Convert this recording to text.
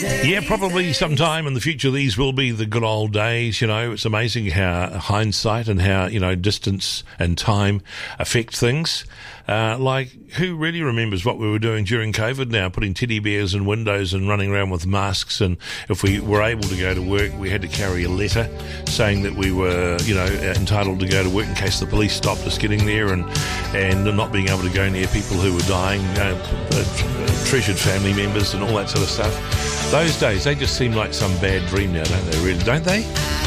Yeah, probably sometime in the future these will be the good old days. You know, it's amazing how hindsight and how, you know, distance and time affect things. Like, who really remembers what we were doing during COVID now, putting teddy bears in windows and running around with masks, and if we were able to go to work, we had to carry a letter saying that we were, you know, entitled to go to work in case the police stopped us getting there, and not being able to go near people who were dying, treasured family members and all that sort of stuff. Those days, they just seem like some bad dream now, don't they, really? Don't they?